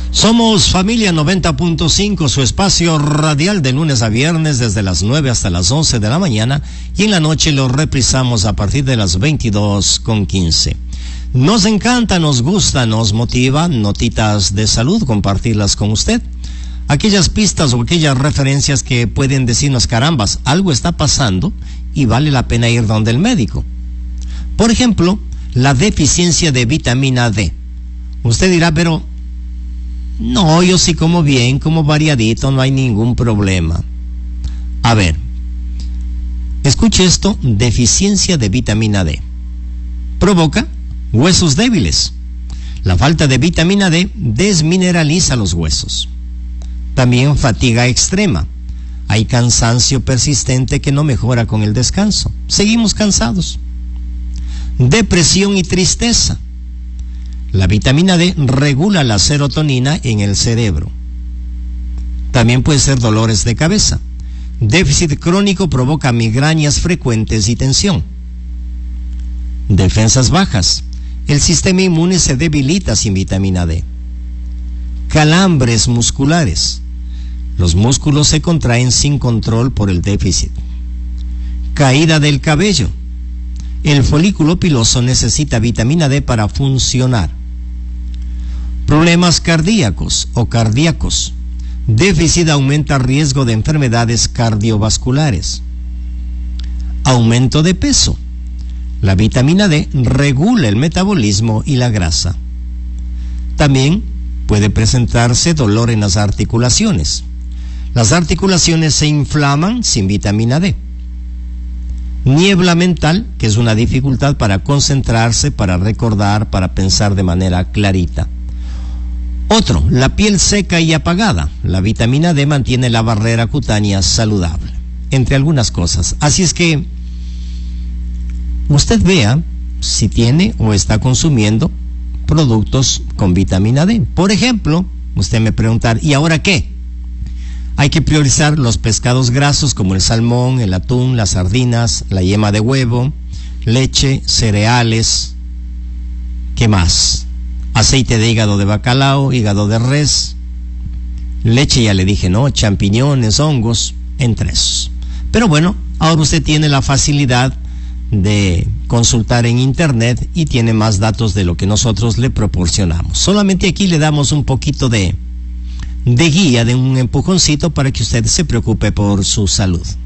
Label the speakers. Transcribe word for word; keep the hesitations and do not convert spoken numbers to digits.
Speaker 1: Somos Familia noventa punto cinco, su espacio radial de lunes a viernes desde las nueve hasta las once de la mañana, y en la noche lo reprisamos a partir de las veintidós con quince. Nos encanta, nos gusta, nos motiva notitas de salud, compartirlas con usted. Aquellas pistas o aquellas referencias que pueden decirnos, carambas, algo está pasando y vale la pena ir donde el médico. Por ejemplo, la deficiencia de vitamina D. Usted dirá, pero no, yo sí como bien, como variadito, no hay ningún problema. A ver, escuche esto, deficiencia de vitamina D. Provoca huesos débiles. La falta de vitamina D desmineraliza los huesos. También fatiga extrema. Hay cansancio persistente que no mejora con el descanso. Seguimos cansados. Depresión y tristeza. La vitamina D regula la serotonina en el cerebro. También puede ser dolores de cabeza. Déficit crónico provoca migrañas frecuentes y tensión. Defensas bajas. El sistema inmune se debilita sin vitamina D. Calambres musculares. Los músculos se contraen sin control por el déficit. Caída del cabello. El folículo piloso necesita vitamina D para funcionar. Problemas cardíacos o cardíacos. Déficit aumenta riesgo de enfermedades cardiovasculares. Aumento de peso. La vitamina D regula el metabolismo y la grasa. También puede presentarse dolor en las articulaciones. Las articulaciones se inflaman sin vitamina D. Niebla mental, que es una dificultad para concentrarse, para recordar, para pensar de manera clarita. Otro, la piel seca y apagada. La vitamina D mantiene la barrera cutánea saludable, entre algunas cosas. Así es que usted vea si tiene o está consumiendo productos con vitamina D. Por ejemplo, usted me preguntará, ¿y ahora qué? Hay que priorizar los pescados grasos como el salmón, el atún, las sardinas, la yema de huevo, leche, cereales. ¿Qué más? Aceite de hígado de bacalao, hígado de res, leche, ya le dije, ¿no? Champiñones, hongos, entre esos. Pero bueno, ahora usted tiene la facilidad de consultar en internet y tiene más datos de lo que nosotros le proporcionamos. Solamente aquí le damos un poquito de, de guía, de un empujoncito para que usted se preocupe por su salud.